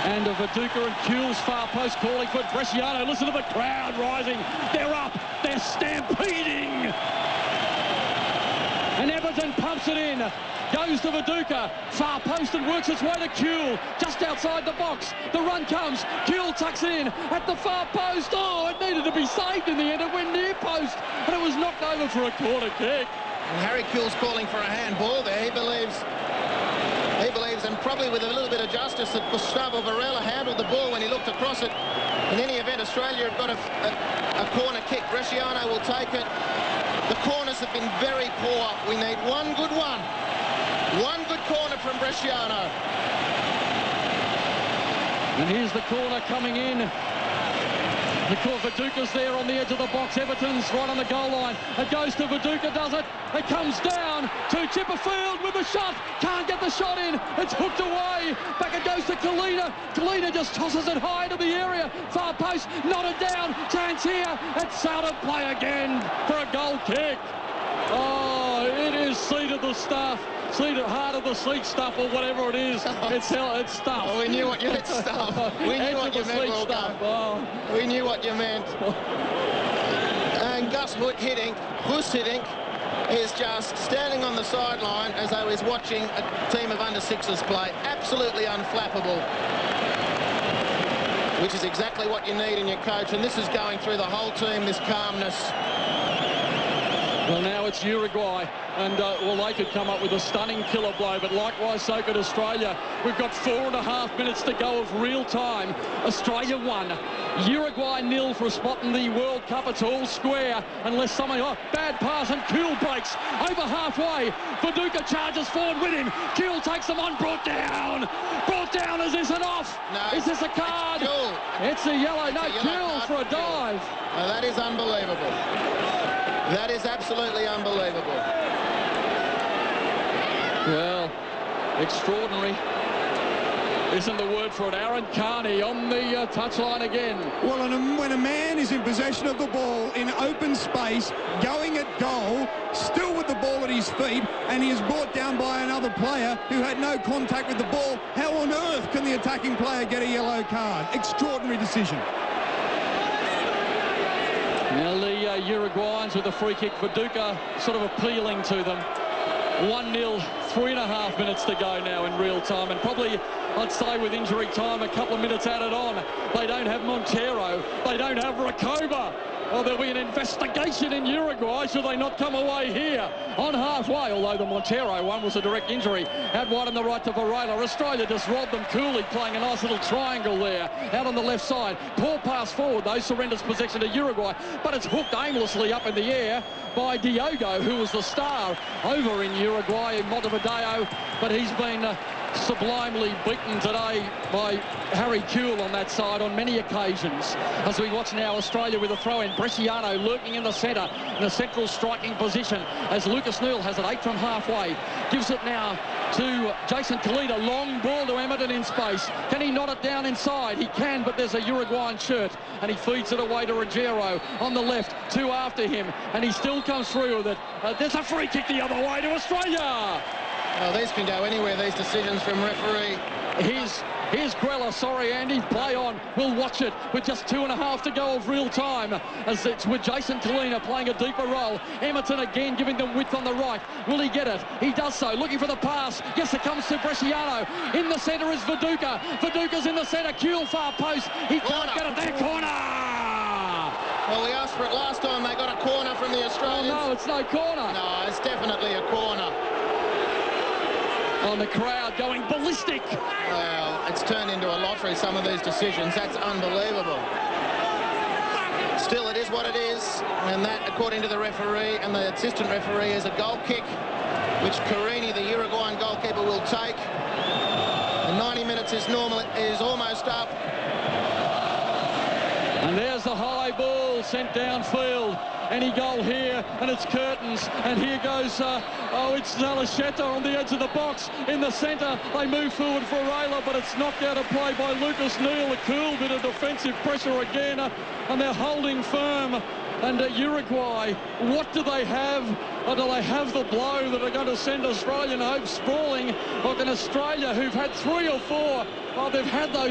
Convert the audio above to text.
And Viduka and Kuhl's far post calling for Bresciano. Listen to the crowd rising. They're up. They're stampeding. And Everton pumps it in. Goes to Viduka. Far post and works its way to Kuhl. Just outside the box. The run comes. Kuhl tucks in at the far post. Oh, it needed to be saved in the end. It went near post. And it was knocked over for a corner kick. And Harry Kuhl's calling for a handball there. He believes, and probably with a little bit of justice, that Gustavo Varela handled the ball when he looked across it. In any event, Australia have got a corner kick. Bresciano will take it. The corners have been very poor. We need one good one. One good corner from Bresciano. And here's the corner coming in. Viduka's there on the edge of the box. Everton's right on the goal line. It goes to Viduka, does it? It comes down to Chipperfield with the shot. Can't get the shot in. It's hooked away. Back it goes to Kalina. Kalina just tosses it high into the area. Far post, knotted down. Chance here. It's out of play again for a goal kick. Oh, it is seat of the stuff. Heart of the seat stuff or whatever it is. It's stuff. Oh, we knew what you meant, stuff. We knew what you meant, stuff. Oh. We knew what you meant. And Gus Hiddink is just standing on the sideline as though he's watching a team of under-sixes play. Absolutely unflappable. Which is exactly what you need in your coach. And this is going through the whole team, this calmness. Well, now it's Uruguay, and they could come up with a stunning killer blow, but likewise so could Australia. We've got 4.5 minutes to go of real time. Australia 1, Uruguay 0 for a spot in the World Cup. It's all square unless someone... Oh, bad pass, and Kuhl breaks over halfway. Viduka charges forward with him. Kuhl takes them on, brought down. Is this an off? No. Is this a card? It's a yellow. No, Kuhl for a dive. Now, that is unbelievable. That is absolutely unbelievable. Well, extraordinary isn't the word for it. Aaron Carney on the touchline again. Well, and when a man is in possession of the ball in open space, going at goal, still with the ball at his feet, and he is brought down by another player who had no contact with the ball, how on earth can the attacking player get a yellow card? Extraordinary decision. Now the Uruguayans with the free kick. Viduka sort of appealing to them. 1-0, 3.5 minutes to go now in real time, and probably I'd say with injury time a couple of minutes added on. They don't have Montero, they don't have Recoba. Well, there'll be an investigation in Uruguay should they not come away here on halfway, although the Montero one was a direct injury. Had one on the right to Varela. Australia just robbed them. Cooley playing a nice little triangle there out on the left side. Poor pass forward though, surrenders possession to Uruguay, but it's hooked aimlessly up in the air by Diogo, who was the star over in Uruguay in Montevideo, but he's been sublimely beaten today by Harry Kuhl on that side on many occasions. As we watch now Australia with a throw in. Bresciano lurking in the centre, in the central striking position, as Lucas Neill has it 8 from halfway. Gives it now to Jason Kalina. Long ball to Emerton in space. Can he knot it down inside? He can, but there's a Uruguayan shirt, and he feeds it away to Ruggiero on the left. 2 after him, and he still comes through with it. There's a free kick the other way to Australia. Oh, these can go anywhere, these decisions from referee. Here's Grella. Sorry, Andy. Play on. We'll watch it with just 2.5 to go of real time, as it's with Jason Kalina playing a deeper role. Emerton again giving them width on the right. Will he get it? He does so. Looking for the pass. Yes, it comes to Bresciano. In the centre is Viduka. Viduka's in the centre. Kuhl far post. He can't get it there. Corner! Well, we asked for it last time. They got a corner from the Australians. Oh, no, it's no corner. No, it's definitely a corner. On the crowd going ballistic. Well, it's turned into a lottery, some of these decisions. That's unbelievable. Still, it is what it is, and that, according to the referee and the assistant referee, is a goal kick, which Carini, the Uruguayan goalkeeper, will take. The 90 minutes is almost up. And there's the high ball sent downfield. Any goal here, and it's curtains. And here goes, it's Zalacheta on the edge of the box. In the centre, they move forward for Rayla, but it's knocked out of play by Lucas Neill. A cool bit of defensive pressure again, and they're holding firm. And Uruguay, what do they have? Or do they have the blow that are going to send Australian hopes sprawling? Or can Australia, who've had 3 or 4, they've had those